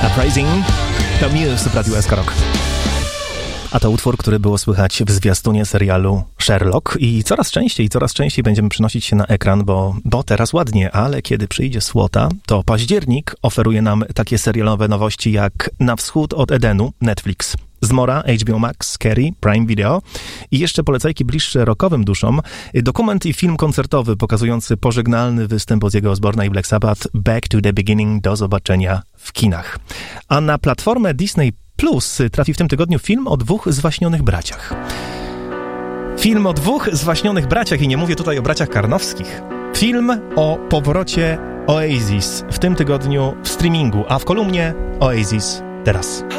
Uprising to Muse w Radiu SK Rock. A to utwór, który było słychać w zwiastunie serialu Sherlock i coraz częściej będziemy przynosić się na ekran, bo teraz ładnie, ale kiedy przyjdzie słota, to październik oferuje nam takie serialowe nowości jak Na wschód od Edenu, Netflix, Zmora, HBO Max, Carrie, Prime Video i jeszcze polecajki bliższe rockowym duszom, dokument i film koncertowy pokazujący pożegnalny występ Ozzy'ego Osbourne'a i Black Sabbath Back to the Beginning do zobaczenia w kinach. A na platformę Disney Plus trafi w tym tygodniu film o dwóch zwaśnionych braciach. Film o dwóch zwaśnionych braciach i nie mówię tutaj o braciach Karnowskich. Film o powrocie Oasis w tym tygodniu w streamingu, a w kolumnie Oasis teraz.